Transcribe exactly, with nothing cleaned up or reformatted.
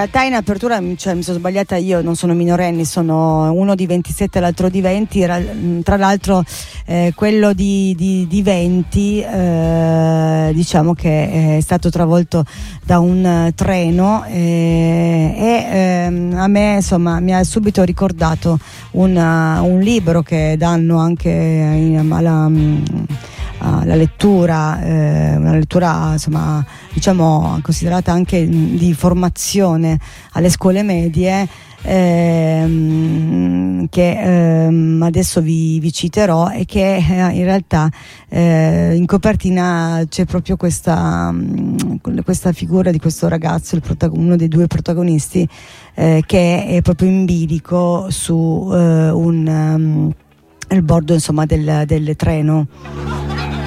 realtà in apertura, cioè, mi sono sbagliata io, non sono minorenni, sono uno di ventisette e l'altro di venti. Tra l'altro eh, quello di, di, di venti eh, diciamo che è stato travolto da un uh, treno eh, e eh, a me insomma mi ha subito ricordato un, uh, un libro che danno anche in, alla la lettura, eh, una lettura insomma diciamo considerata anche di formazione alle scuole medie, ehm, che ehm, adesso vi, vi citerò, e che eh, in realtà eh, in copertina c'è proprio questa, questa figura di questo ragazzo, il protagon- uno dei due protagonisti, eh, che è proprio in bilico su eh, un um, il bordo insomma del, del treno.